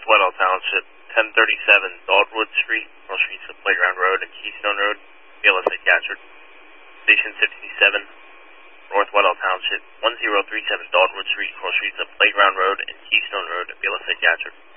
North Weddell Township, 1037 Dogwood Street, cross streets of Playground Road and Keystone Road, BLSA captured. Station 67, North Weddell Township, 1037 Dogwood Street, cross streets of Playground Road and Keystone Road, BLSA captured.